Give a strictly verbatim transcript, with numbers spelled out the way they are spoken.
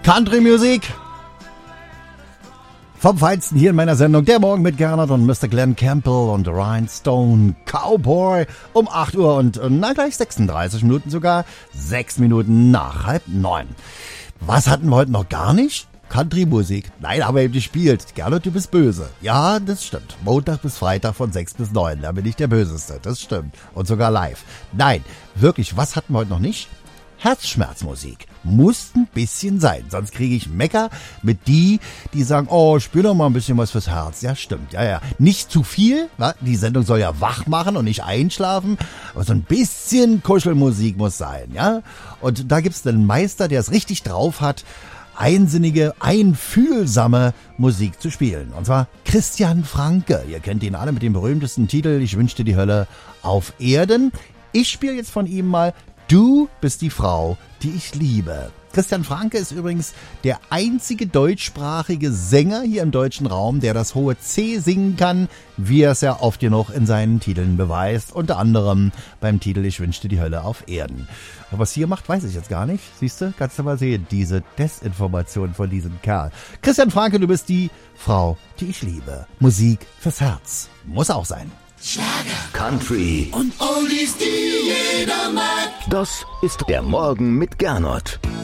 Country-Musik vom Feinsten hier in meiner Sendung. Der Morgen mit Gernot und Mister Glenn Campbell und Rhinestone Cowboy um acht Uhr und na gleich sechsunddreißig Minuten sogar. Sechs Minuten nach halb neun. Was hatten wir heute noch gar nicht? Country-Musik. Nein, haben wir eben gespielt. Gernot, du bist böse. Ja, das stimmt. Montag bis Freitag von sechs bis neun. Da bin ich der Böseste. Das stimmt. Und sogar live. Nein, wirklich, was hatten wir heute noch nicht? Herzschmerzmusik. Muss ein bisschen sein, sonst kriege ich Mecker mit die, die sagen, oh, spiel doch mal ein bisschen was fürs Herz. Ja, stimmt, ja, ja. Nicht zu viel, wa? Die Sendung soll ja wach machen und nicht einschlafen, aber so ein bisschen Kuschelmusik muss sein, ja. Und da gibt's einen Meister, der es richtig drauf hat, einsinnige, einfühlsame Musik zu spielen. Und zwar Christian Franke. Ihr kennt ihn alle mit dem berühmtesten Titel, Ich wünschte die Hölle auf Erden. Ich spiele jetzt von ihm mal Du bist die Frau, die ich liebe. Christian Franke ist übrigens der einzige deutschsprachige Sänger hier im deutschen Raum, der das hohe C singen kann, wie er es ja oft genug in seinen Titeln beweist. Unter anderem beim Titel Ich wünschte die Hölle auf Erden. Aber was hier macht, weiß ich jetzt gar nicht. Siehst du, kannst du mal sehen, diese Desinformation von diesem Kerl. Christian Franke, du bist die Frau, die ich liebe. Musik fürs Herz. Muss auch sein. Schlager, Country und Oldies, die jeder mag. Das ist der Morgen mit Gernot.